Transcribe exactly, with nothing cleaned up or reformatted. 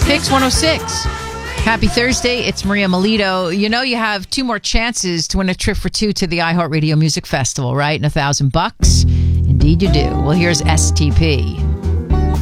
Fix one oh six. Happy Thursday. It's Maria Melito. You know you have two more chances to win a trip for two to the iHeartRadio Music Festival, right? And a thousand bucks. Indeed you do. Well, here's S T P.